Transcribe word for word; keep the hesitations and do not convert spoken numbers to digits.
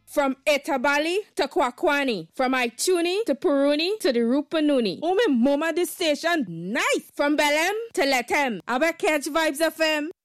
From Etabali to Kwakwani. From Aichuni to Puruni to the Rupanuni. Oh, me mama, this station nice. From Belém to Letem. Aba catch Vibes F M.